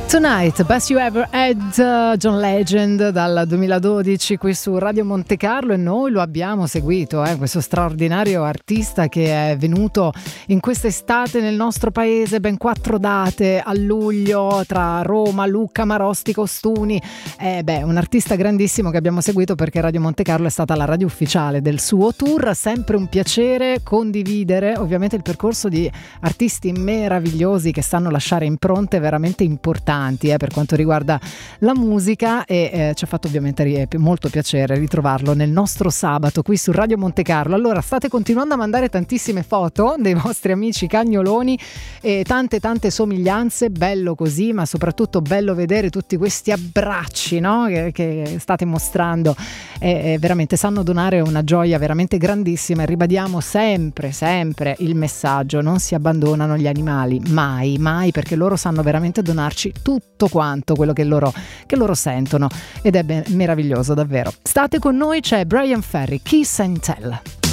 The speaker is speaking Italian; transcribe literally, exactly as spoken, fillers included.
Tonight, Best You Ever Had, uh, John Legend dal duemiladodici qui su Radio Monte Carlo, e noi lo abbiamo seguito, eh, questo straordinario artista che è venuto in quest'estate nel nostro paese, ben quattro date a luglio tra Roma, Lucca, Marostico, Ostuni. Eh, beh, un artista grandissimo che abbiamo seguito perché Radio Monte Carlo è stata la radio ufficiale del suo tour. Sempre un piacere condividere ovviamente il percorso di artisti meravigliosi che sanno lasciare impronte veramente importanti Eh, per quanto riguarda la musica, e eh, ci ha fatto ovviamente molto piacere ritrovarlo nel nostro sabato qui su Radio Monte Carlo. Allora, state continuando a mandare tantissime foto dei vostri amici cagnoloni e tante tante somiglianze, bello così, ma soprattutto bello vedere tutti questi abbracci, no? che, che state mostrando, e, e veramente sanno donare una gioia veramente grandissima. E ribadiamo sempre sempre il messaggio: non si abbandonano gli animali, mai mai, perché loro sanno veramente donarci tutto quanto quello che loro, che loro sentono, ed è ben, meraviglioso davvero. State con noi, c'è Brian Ferry, Kiss and Tell.